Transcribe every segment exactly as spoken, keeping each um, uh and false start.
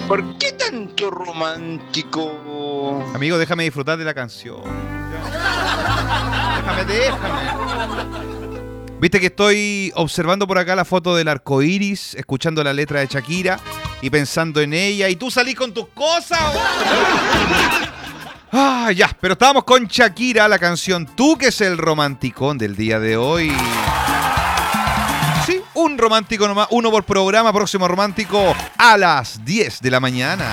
¿Por qué tanto romántico? Amigo, déjame disfrutar de la canción. Déjame, déjame. Viste que estoy observando por acá la foto del arco iris, escuchando la letra de Shakira y pensando en ella. ¿Y tú salís con tus cosas? Ah, ya, pero estábamos con Shakira, la canción Tú, que es el romanticón del día de hoy. Sí, un romántico nomás, uno por programa, próximo romántico a las diez de la mañana.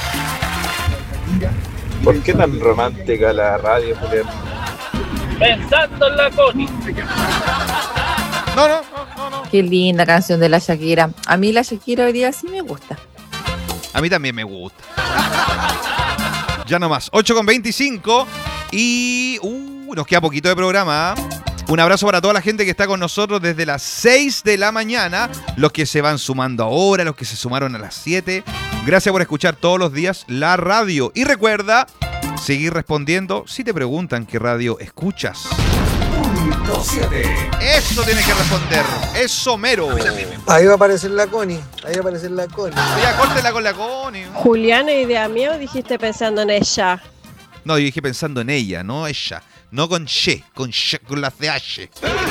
¿Por qué tan romántica la radio, Julián? Pensando en la Connie. No, no, no, no. Qué linda canción de la Shakira. A mí la Shakira hoy día sí me gusta. A mí también me gusta. Ya nomás, ocho con veinticinco y uh, nos queda poquito de programa. Un abrazo para toda la gente que está con nosotros desde las seis de la mañana, los que se van sumando ahora, los que se sumaron a las siete. Gracias por escuchar todos los días la radio. Y recuerda seguir respondiendo si te preguntan qué radio escuchas. Punto siete. Eso tienes que responder. Eso mero. Ahí va a aparecer la Connie. Ahí va a aparecer la Connie. Ya, córtela con la Connie. Julián, ¿idea mía o dijiste pensando en ella? No, yo dije pensando en ella, no ella. No con she, con she, con la C H.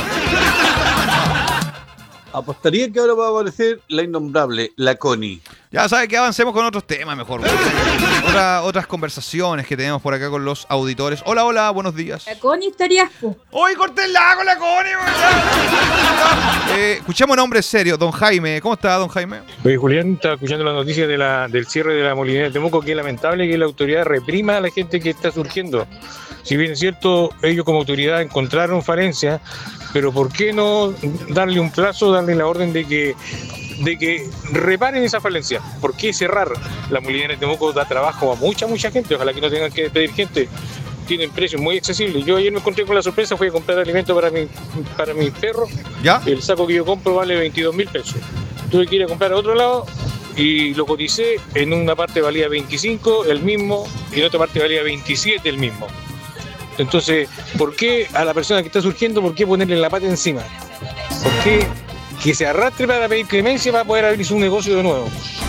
Apostaría que ahora va a aparecer la innombrable, la Connie. Ya sabes que avancemos con otros temas mejor. Otra, otras conversaciones que tenemos por acá con los auditores. Hola, hola, buenos días. La Connie estaría asco. ¡Hoy cortenla con la Connie! eh, escuchemos nombres serios. Don Jaime, ¿cómo está, don Jaime? Oye, Julián, estaba escuchando las noticias de la, del cierre de la molinera de Temuco, que es lamentable que la autoridad reprima a la gente que está surgiendo. Si bien es cierto, ellos como autoridad encontraron falencias, pero ¿por qué no darle un plazo, darle la orden de que de que reparen esa falencia? ¿Por qué cerrar? La molinera de Temuco da trabajo a mucha, mucha gente. Ojalá que no tengan que despedir gente. Tienen precios muy accesibles. Yo ayer me encontré con la sorpresa, fui a comprar alimento para mi, para mi perro. ¿Ya? El saco que yo compro vale veintidós mil pesos. Tuve que ir a comprar a otro lado y lo coticé. En una parte valía veinticinco, el mismo, y en otra parte valía veintisiete, el mismo. Entonces, ¿por qué a la persona que está surgiendo, por qué ponerle la pata encima? ¿Por qué que se arrastre para pedir clemencia para poder abrir su negocio de nuevo?